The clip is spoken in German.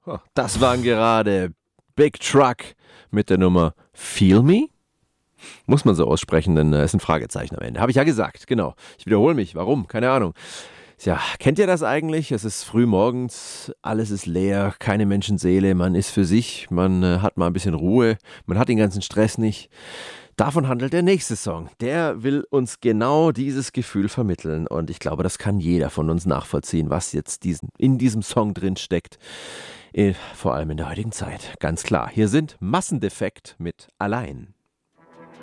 Das waren gerade Big Truck mit der Nummer Feel Me? Muss man so aussprechen, denn es ist ein Fragezeichen am Ende. Habe ich ja gesagt, genau. Ich wiederhole mich. Warum? Keine Ahnung. Ja, kennt ihr das eigentlich? Es ist früh morgens, alles ist leer, keine Menschenseele, man ist für sich, man hat mal ein bisschen Ruhe, man hat den ganzen Stress nicht. Davon handelt der nächste Song. Der will uns genau dieses Gefühl vermitteln und ich glaube, das kann jeder von uns nachvollziehen, was jetzt in diesem Song drin steckt. Vor allem in der heutigen Zeit. Ganz klar. Hier sind Massendefekt mit Allein.